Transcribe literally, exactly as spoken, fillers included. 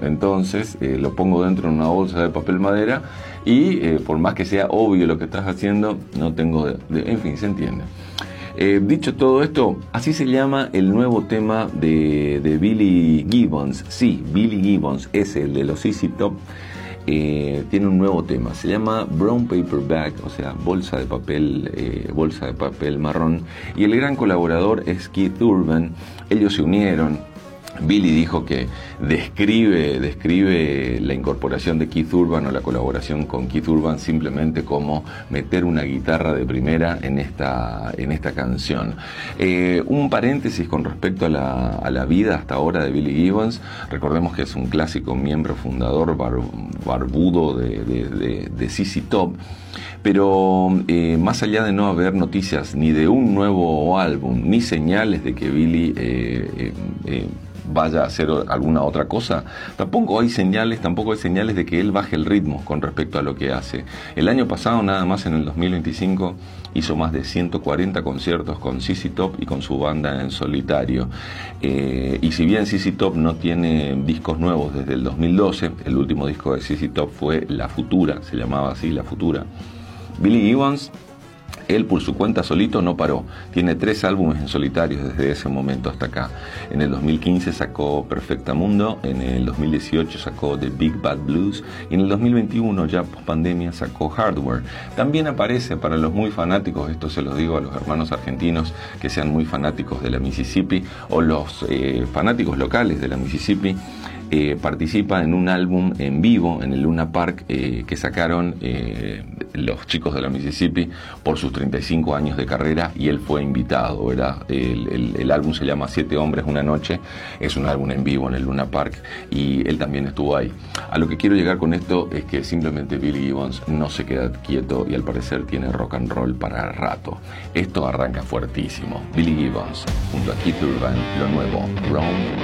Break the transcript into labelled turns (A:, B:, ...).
A: Entonces eh, lo pongo dentro de una bolsa de papel madera y eh, por más que sea obvio lo que estás haciendo, no tengo... De, de, en fin, se entiende. Eh, dicho todo esto, así se llama el nuevo tema de, de Billy Gibbons. Sí, Billy Gibbons es el de los Z Z Top. Eh, tiene un nuevo tema, se llama Brown Paper Bag, o sea, bolsa de papel, eh, bolsa de papel marrón. Y el gran colaborador es Keith Urban. Ellos se unieron. Billy dijo que describe, describe la incorporación de Keith Urban o la colaboración con Keith Urban simplemente como meter una guitarra de primera en esta, en esta canción. Eh, un paréntesis con respecto a la, a la vida hasta ahora de Billy Gibbons. Recordemos que es un clásico miembro fundador bar, barbudo de, de, de, de Z Z Top. Pero eh, más allá de no haber noticias ni de un nuevo álbum, ni señales de que Billy eh, eh, eh, vaya a hacer alguna otra cosa, tampoco hay señales, tampoco hay señales de que él baje el ritmo con respecto a lo que hace. El año pasado, nada más en el dos mil veinticinco, hizo más de ciento cuarenta conciertos con Z Z Top y con su banda en solitario. Eh, y si bien Z Z Top no tiene discos nuevos desde el dos mil doce, el último disco de Z Z Top fue La Futura, se llamaba así, La Futura. Billy Gibbons, él por su cuenta solito no paró. Tiene tres álbumes en solitario desde ese momento hasta acá. En el dos mil quince sacó Perfecta Mundo, en el dos mil dieciocho sacó The Big Bad Blues y en el dos mil veintiuno, ya post pandemia, sacó Hardware. También aparece para los muy fanáticos, esto se los digo a los hermanos argentinos que sean muy fanáticos de la Mississippi o los eh, fanáticos locales de la Mississippi. Eh, participa en un álbum en vivo en el Luna Park eh, que sacaron eh, los chicos de la Mississippi por sus treinta y cinco años de carrera y él fue invitado, ¿verdad? El, el, el álbum se llama Siete Hombres Una Noche, es un álbum en vivo en el Luna Park y él también estuvo ahí. A lo que quiero llegar con esto es que simplemente Billy Gibbons no se queda quieto y al parecer tiene rock and roll para rato. Esto arranca fuertísimo. Billy Gibbons junto a Keith Urban, lo nuevo, Brown